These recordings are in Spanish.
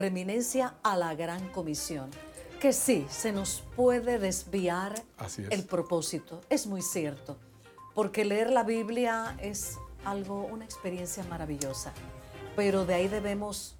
preeminencia a la gran comisión, que sí, se nos puede desviar el propósito, es muy cierto, porque leer la Biblia es algo, una experiencia maravillosa, pero de ahí debemos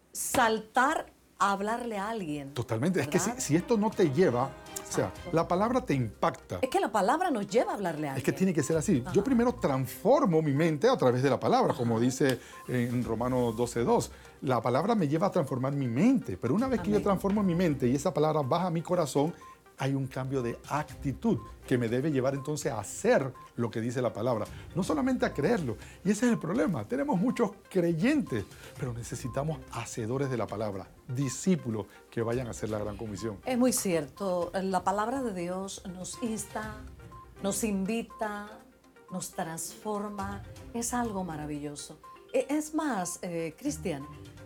saltar a hablarle a alguien. Totalmente, ¿verdad? Es que si esto no te lleva, o sea, la palabra te impacta. Es que la palabra nos lleva a hablarle a alguien. Es que tiene que ser así. Yo primero transformo mi mente a través de la palabra, como dice en Romanos 12:2. La palabra me lleva a transformar mi mente, pero una vez que yo transformo mi mente y esa palabra baja a mi corazón, hay un cambio de actitud que me debe llevar entonces a hacer lo que dice la palabra, no solamente a creerlo. Y ese es el problema. Tenemos muchos creyentes, pero necesitamos hacedores de la palabra, discípulos que vayan a hacer la gran comisión. Es muy cierto. La palabra de Dios nos insta, nos invita, nos transforma. Es algo maravilloso. Es más, Cristian,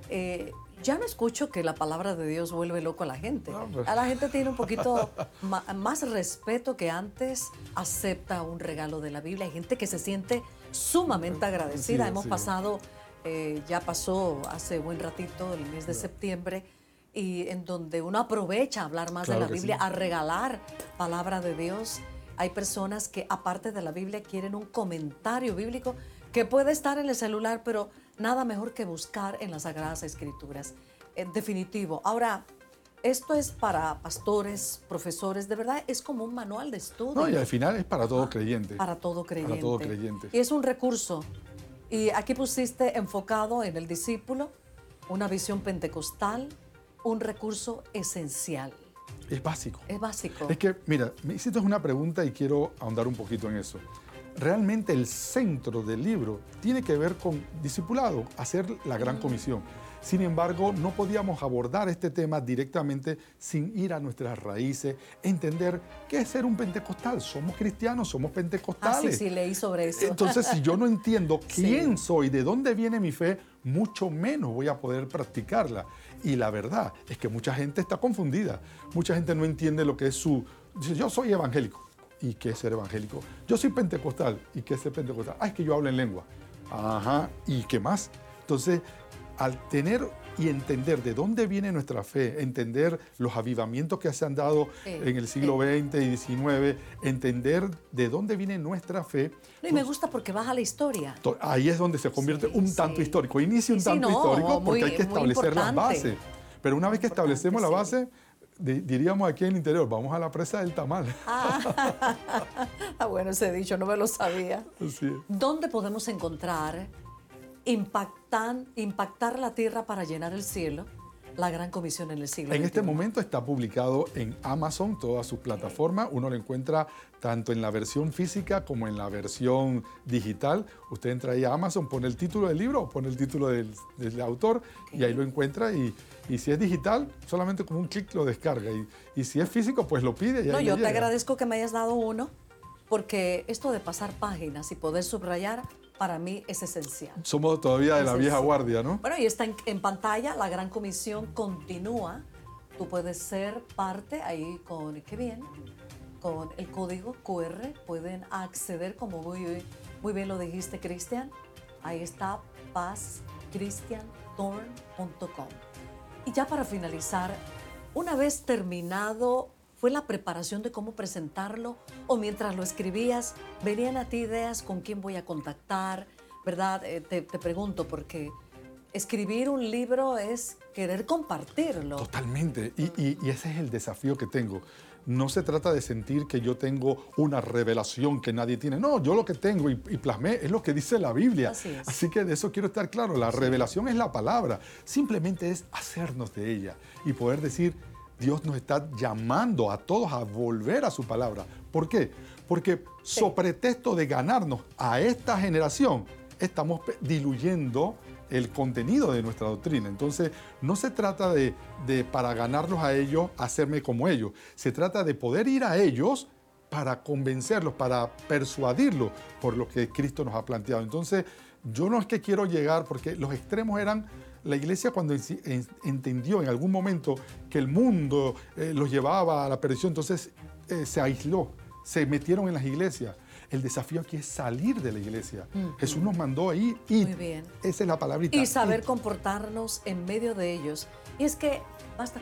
ya no escucho que la palabra de Dios vuelve loco a la gente. A la gente tiene un poquito más respeto que antes, acepta un regalo de la Biblia. Hay gente que se siente sumamente agradecida. Hemos pasado, ya pasó hace buen ratito, el mes de septiembre, y en donde uno aprovecha a hablar más de la Biblia, a regalar palabra de Dios. Hay personas que, aparte de la Biblia, quieren un comentario bíblico que puede estar en el celular, pero nada mejor que buscar en las Sagradas Escrituras. En definitivo. Ahora, esto es para pastores, profesores, de verdad es como un manual de estudio. No, y al final es para todo creyente. Para todo creyente. Para todo creyente. Y es un recurso. Y aquí pusiste enfocado en el discípulo, una visión pentecostal, un recurso esencial. Es básico. Es básico. Es que, mira, me hiciste una pregunta y quiero ahondar un poquito en eso. Realmente el centro del libro tiene que ver con discipulado, hacer la gran comisión. Sin embargo, no podíamos abordar este tema directamente sin ir a nuestras raíces, entender qué es ser un pentecostal. Somos cristianos, somos pentecostales. Sí, leí sobre eso. Entonces, si yo no entiendo quién soy, de dónde viene mi fe, mucho menos voy a poder practicarla. Y la verdad es que mucha gente está confundida. Mucha gente no entiende lo que es dice, yo soy evangélico. ¿Y qué es ser evangélico? Yo soy pentecostal. ¿Y qué es ser pentecostal? Es que yo hablo en lengua. Ajá. ¿Y qué más? Entonces, al tener y entender de dónde viene nuestra fe, entender los avivamientos que se han dado en el siglo XX y XIX, entender de dónde viene nuestra fe. No, y me gusta porque baja la historia. Ahí es donde se convierte un tanto histórico. Inicia un tanto histórico porque hay que establecer las bases. Pero una vez que establecemos la base, diríamos aquí en el interior, vamos a la presa del tamal. Bueno, ese dicho no me lo sabía. Así es. ¿Dónde podemos encontrar impactar la tierra para llenar el cielo? La gran comisión en el siglo XXI. En este momento está publicado en Amazon, todas sus plataformas. Uno lo encuentra tanto en la versión física como en la versión digital. Usted entra ahí a Amazon, pone el título del libro o pone el título del autor y ahí lo encuentra. Y si es digital, solamente con un clic lo descarga. Y si es físico, pues lo pide. No, yo te agradezco que me hayas dado uno, porque esto de pasar páginas y poder subrayar, para mí es esencial. Somos todavía de la vieja guardia, ¿no? Bueno, y está en pantalla, la gran comisión continúa. Tú puedes ser parte ahí con, qué bien, con el código QR, pueden acceder, como muy bien lo dijiste, Cristian. Ahí está, pazcristianthorn.com. Y ya para finalizar, una vez terminado, ¿fue la preparación de cómo presentarlo? ¿O mientras lo escribías, venían a ti ideas con quién voy a contactar? ¿Verdad? Te pregunto, porque escribir un libro es querer compartirlo. Totalmente. Y ese es el desafío que tengo. No se trata de sentir que yo tengo una revelación que nadie tiene. No, yo lo que tengo y plasmé es lo que dice la Biblia. Así que de eso quiero estar claro. La revelación es la palabra. Simplemente es hacernos de ella y poder decir, Dios nos está llamando a todos a volver a su palabra. ¿Por qué? Porque sobre pretexto de ganarnos a esta generación, estamos diluyendo el contenido de nuestra doctrina. Entonces, no se trata de para ganarlos a ellos, hacerme como ellos. Se trata de poder ir a ellos para convencerlos, para persuadirlos por lo que Cristo nos ha planteado. Entonces, yo no es que quiero llegar, porque los extremos eran, la iglesia cuando entendió en algún momento que el mundo los llevaba a la perdición, entonces se aisló, se metieron en las iglesias. El desafío aquí es salir de la iglesia. Jesús nos mandó ahí y esa es la palabrita. Y saber comportarnos en medio de ellos. Y es que